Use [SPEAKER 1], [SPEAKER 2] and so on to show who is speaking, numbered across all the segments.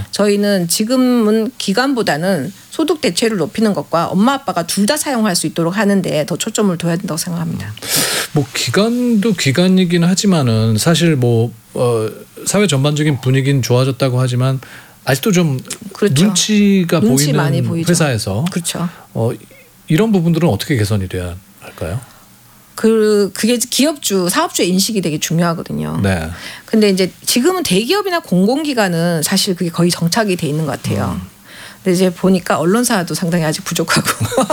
[SPEAKER 1] 저희는 지금은 기간보다는 소득 대체율을 높이는 것과 엄마 아빠가 둘 다 사용할 수 있도록 하는데 더 초점을 둬야 된다고 생각합니다.
[SPEAKER 2] 뭐 기간도 기간이긴 하지만은 사실 뭐 사회 전반적인 분위기는 좋아졌다고 하지만 아직도 좀
[SPEAKER 1] 그렇죠.
[SPEAKER 2] 눈치가
[SPEAKER 1] 눈치
[SPEAKER 2] 보이는
[SPEAKER 1] 많이 보이죠.
[SPEAKER 2] 회사에서
[SPEAKER 1] 그렇죠.
[SPEAKER 2] 이런 부분들은 어떻게 개선이 돼야 할까요?
[SPEAKER 1] 그게 기업주, 사업주의 인식이 되게 중요하거든요.
[SPEAKER 2] 네.
[SPEAKER 1] 근데 이제 지금은 대기업이나 공공기관은 사실 그게 거의 정착이 돼 있는 것 같아요. 근데 이제 보니까 언론사도 상당히 아직 부족하고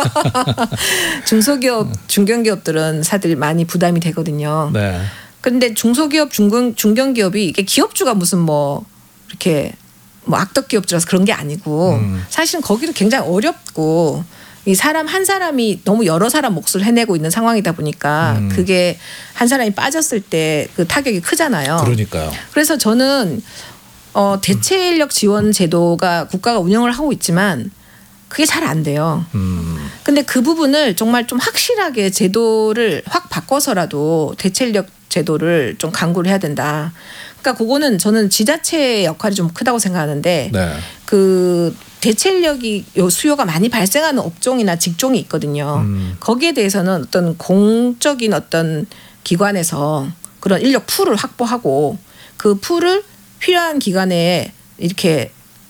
[SPEAKER 1] 중소기업, 중견기업들은 사실 많이 부담이 되거든요.
[SPEAKER 2] 네.
[SPEAKER 1] 근데 중소기업, 중견기업이 이게 기업주가 무슨 뭐 이렇게 뭐 악덕 기업주라서 그런 게 아니고 사실은 거기도 굉장히 어렵고 이 사람 한 사람이 너무 여러 사람 몫을 해내고 있는 상황이다 보니까 그게 한 사람이 빠졌을 때 그 타격이 크잖아요.
[SPEAKER 2] 그러니까요.
[SPEAKER 1] 그래서 저는 대체 인력 지원 제도가 국가가 운영을 하고 있지만 그게 잘 안 돼요. 근데 그 부분을 정말 좀 확실하게 제도를 확 바꿔서라도 대체 인력 제도를 좀 강구를 해야 된다. 그러니까 그거는 저는 지자체의 역할이 좀 크다고 생각하는데
[SPEAKER 2] 네.
[SPEAKER 1] 그 대체 인력이 수요가 많이 발생하는 업종이나 직종이 있거든요. 거기에 대해서는 어떤 공적인 어떤 기관에서 그런 인력 풀을 확보하고 그 풀을 필요한 기관에 이렇게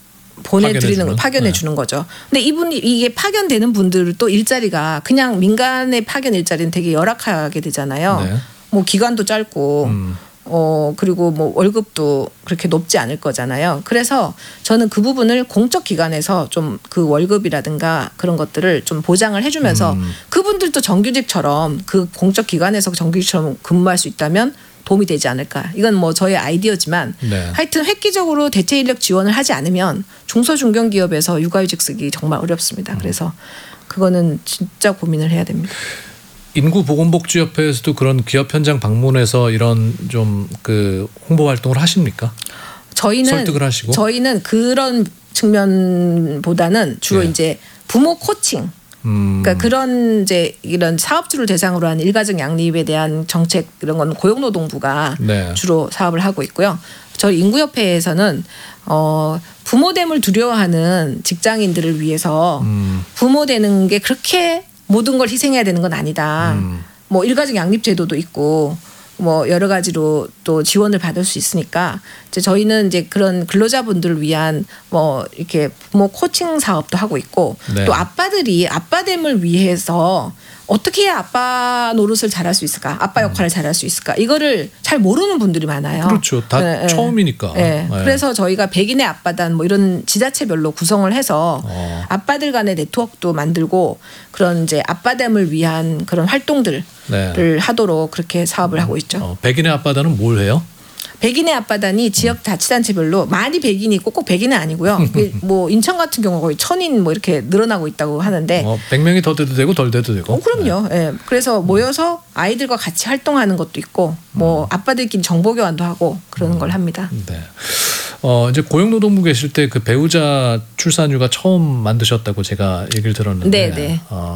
[SPEAKER 1] 파견해 주는 거죠. 근데 이게 파견되는 분들도 일자리가 그냥 민간의 파견 일자리는 되게 열악하게 되잖아요.
[SPEAKER 2] 네.
[SPEAKER 1] 뭐 기간도 짧고 그리고 뭐 월급도 그렇게 높지 않을 거잖아요. 그래서 저는 그 부분을 공적 기관에서 좀 그 월급이라든가 그런 것들을 좀 보장을 해주면서 그분들도 정규직처럼 그 공적 기관에서 정규직처럼 근무할 수 있다면 도움이 되지 않을까. 이건 뭐 저의 아이디어지만
[SPEAKER 2] 네.
[SPEAKER 1] 하여튼 획기적으로 대체 인력 지원을 하지 않으면 중소중견기업에서 육아휴직 쓰기 정말 어렵습니다. 그래서 그거는 진짜 고민을 해야 됩니다.
[SPEAKER 2] 인구보건복지협회에서도 그런 기업 현장 방문해서 이런 좀 그 홍보 활동을 하십니까? 설득을 하시고?
[SPEAKER 1] 저희는 그런 측면보다는 주로
[SPEAKER 2] 예.
[SPEAKER 1] 이제 부모 코칭. 그러니까 그런 이제 이런 사업주를 대상으로 한 일가정 양립에 대한 정책 이런 건 고용노동부가
[SPEAKER 2] 네.
[SPEAKER 1] 주로 사업을 하고 있고요. 저희 인구협회에서는 부모됨을 두려워하는 직장인들을 위해서 부모 되는 게 그렇게 모든 걸 희생해야 되는 건 아니다. 뭐 일가정 양립 제도도 있고 뭐 여러 가지로 또 지원을 받을 수 있으니까 이제 저희는 이제 그런 근로자분들을 위한 뭐 이렇게 부모 코칭 사업도 하고 있고
[SPEAKER 2] 네.
[SPEAKER 1] 또 아빠들이 아빠됨을 위해서 어떻게 해야 아빠 노릇을 잘할 수 있을까? 아빠 역할을 잘할 수 있을까? 이거를 잘 모르는 분들이 많아요.
[SPEAKER 2] 그렇죠. 다 처음이니까.
[SPEAKER 1] 네.
[SPEAKER 2] 네.
[SPEAKER 1] 그래서 저희가 백인의 아빠단 뭐 이런 지자체별로 구성을 해서 아빠들 간의 네트워크도 만들고 그런 이제 아빠됨을 위한 그런 활동들을 하도록 그렇게 사업을 하고 있죠.
[SPEAKER 2] 백인의 아빠단은 뭘 해요?
[SPEAKER 1] 백인의 앞바다니 지역 자치단체별로 많이 백인이 있고 꼭 백인은 아니고요. 뭐 인천 같은 경우 거의 1000인 뭐 이렇게 늘어나고 있다고 하는데
[SPEAKER 2] 100명이 더 돼도 되고 덜 돼도 되고.
[SPEAKER 1] 그럼요. 네. 예. 그래서 모여서 아이들과 같이 활동하는 것도 있고 뭐 아빠들끼리 정보 교환도 하고 그러는 걸 합니다.
[SPEAKER 2] 네. 이제 고용노동부 계실 때 그 배우자 출산휴가 처음 만드셨다고 제가 얘기를 들었는데
[SPEAKER 1] 네.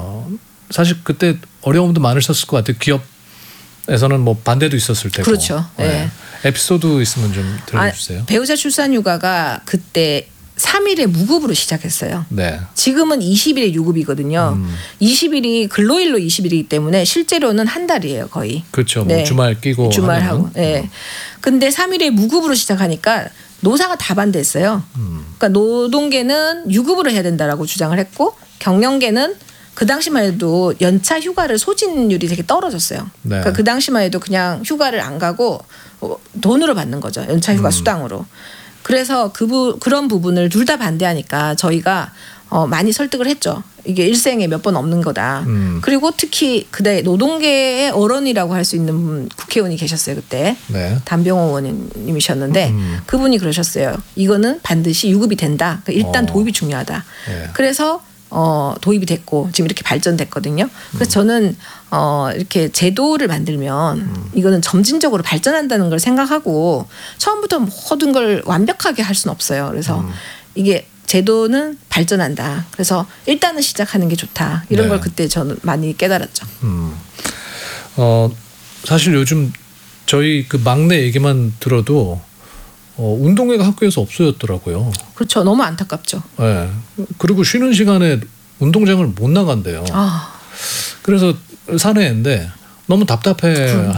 [SPEAKER 2] 사실 그때 어려움도 많으셨을 것 같아요. 기업에서는 뭐 반대도 있었을 테고.
[SPEAKER 1] 그렇죠.
[SPEAKER 2] 네. 에피소드 있으면 좀 들려주세요.
[SPEAKER 1] 배우자 출산휴가가 그때 3일에 무급으로 시작했어요.
[SPEAKER 2] 네.
[SPEAKER 1] 지금은 20일에 유급이거든요. 20일이 근로일로 20일이기 때문에 실제로는 한 달이에요, 거의.
[SPEAKER 2] 그렇죠. 뭐 주말 끼고
[SPEAKER 1] 주말하고. 네. 근데 3일에 무급으로 시작하니까 노사가 다 반대했어요. 그러니까 노동계는 유급으로 해야 된다라고 주장을 했고 경영계는 그 당시만 해도 연차 휴가를 소진율이 되게 떨어졌어요.
[SPEAKER 2] 네.
[SPEAKER 1] 그러니까 그 당시만 해도 그냥 휴가를 안 가고 돈으로 받는 거죠. 연차 휴가 수당으로. 그래서 그런 부분을 둘 다 반대하니까 저희가 많이 설득을 했죠. 이게 일생에 몇 번 없는 거다. 그리고 특히 그때 노동계의 어른이라고 할 수 있는 국회의원이 계셨어요. 그때.
[SPEAKER 2] 네.
[SPEAKER 1] 담병호 의원님이셨는데 그분이 그러셨어요. 이거는 반드시 유급이 된다. 그러니까 일단 도입이 중요하다.
[SPEAKER 2] 네.
[SPEAKER 1] 그래서 도입이 됐고 지금 이렇게 발전됐거든요. 그래서 저는 이렇게 제도를 만들면 이거는 점진적으로 발전한다는 걸 생각하고 처음부터 모든 걸 완벽하게 할 수는 없어요. 그래서 이게 제도는 발전한다. 그래서 일단은 시작하는 게 좋다. 이런 걸 그때 저는 많이 깨달았죠.
[SPEAKER 2] 사실 요즘 저희 그 막내 얘기만 들어도 운동회가 학교에서 없어졌더라고요.
[SPEAKER 1] 그렇죠. 너무 안타깝죠.
[SPEAKER 2] 네. 그리고 쉬는 시간에 운동장을 못 나간대요. 그래서 사내인데 너무 답답해